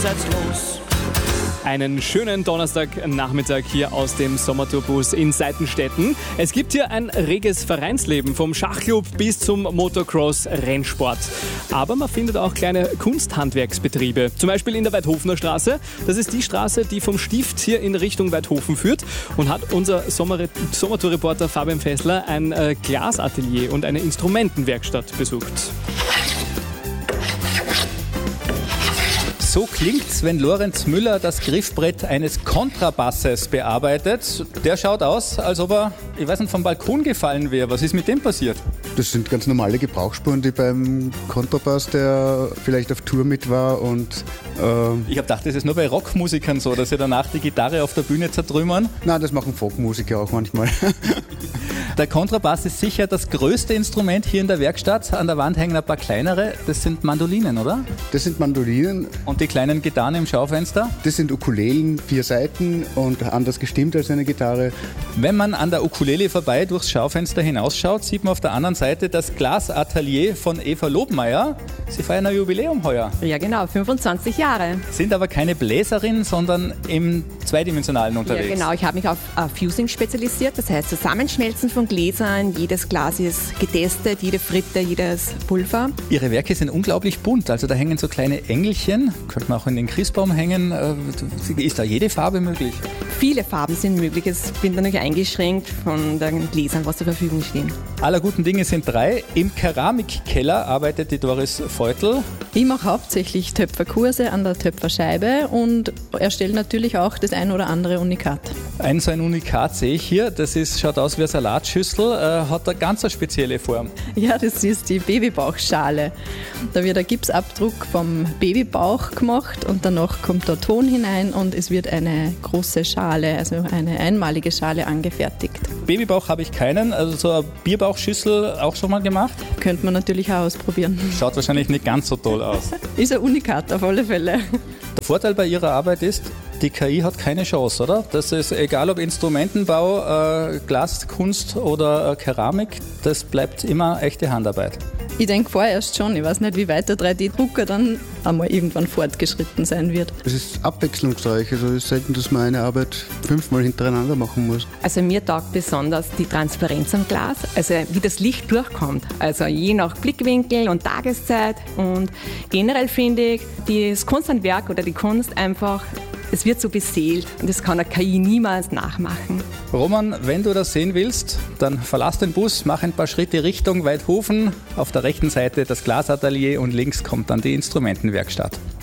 Einen schönen Donnerstagnachmittag hier aus dem Sommertourbus in Seitenstetten. Es gibt hier ein reges Vereinsleben, vom Schachclub bis zum Motocross-Rennsport. Aber man findet auch kleine Kunsthandwerksbetriebe, zum Beispiel in der Weidhofener Straße. Das ist die Straße, die vom Stift hier in Richtung Weidhofen führt. Und hat unser Sommertour-Reporter Fabian Fessler ein Glasatelier und eine Instrumentenwerkstatt besucht. So klingt's, wenn Lorenz Müller das Griffbrett eines Kontrabasses bearbeitet. Der schaut aus, als ob er, ich weiß nicht, vom Balkon gefallen wäre. Was ist mit dem passiert? Das sind ganz normale Gebrauchsspuren, die beim Kontrabass, der vielleicht auf Tour mit war. Und ich habe gedacht, das ist nur bei Rockmusikern so, dass sie danach die Gitarre auf der Bühne zertrümmern. Nein, das machen Folkmusiker auch manchmal. Der Kontrabass ist sicher das größte Instrument hier in der Werkstatt. An der Wand hängen ein paar kleinere. Das sind Mandolinen, oder? Das sind Mandolinen. Und die kleinen Gitarren im Schaufenster? Das sind Ukulelen, 4 Saiten und anders gestimmt als eine Gitarre. Wenn man an der Ukulele vorbei durchs Schaufenster hinausschaut, sieht man auf der anderen Seite das Glasatelier von Eva Lobmeier. Sie feiern ein Jubiläum heuer. Ja genau, 25 Jahre. Sind aber keine Bläserin, sondern im Zweidimensionalen unterwegs. Ja genau, ich habe mich auf Fusing spezialisiert, das heißt Zusammenschmelzen von Gläsern. Jedes Glas ist getestet, jede Fritte, jedes Pulver. Ihre Werke sind unglaublich bunt, also da hängen so kleine Engelchen, könnte man auch in den Christbaum hängen. Ist da jede Farbe möglich? Viele Farben sind möglich, es bin dann noch eingeschränkt von den Gläsern, was zur Verfügung stehen. Aller guten Dinge sind 3. Im Keramikkeller arbeitet die Doris Feutl. Ich mache hauptsächlich Töpferkurse an der Töpferscheibe und erstelle natürlich auch das ein oder andere Unikat. So ein Unikat sehe ich hier, schaut aus wie eine Salatschüssel, hat eine ganz spezielle Form. Ja, das ist die Babybauchschale. Da wird ein Gipsabdruck vom Babybauch gemacht und danach kommt der Ton hinein und es wird eine große Schale, also eine einmalige Schale angefertigt. Babybauch habe ich keinen, also so eine Bierbauchschüssel auch schon mal gemacht? Könnte man natürlich auch ausprobieren. Schaut wahrscheinlich nicht ganz so toll aus. Ist ein Unikat auf alle Fälle. Der Vorteil bei Ihrer Arbeit ist, die KI hat keine Chance, oder? Das ist egal ob Instrumentenbau, Glaskunst oder Keramik, das bleibt immer echte Handarbeit. Ich denke vorerst schon. Ich weiß nicht, wie weit der 3D-Drucker dann einmal irgendwann fortgeschritten sein wird. Es ist abwechslungsreich, also es ist selten, dass man eine Arbeit 5-mal hintereinander machen muss. Also mir taugt besonders die Transparenz am Glas, also wie das Licht durchkommt. Also je nach Blickwinkel und Tageszeit. Und generell finde ich, das Kunsthandwerk oder die Kunst einfach, es wird so beseelt und das kann eine KI niemals nachmachen. Roman, wenn du das sehen willst, dann verlass den Bus, mach ein paar Schritte Richtung Weidhofen. Auf der rechten Seite das Glasatelier und links kommt dann die Instrumentenwerkstatt.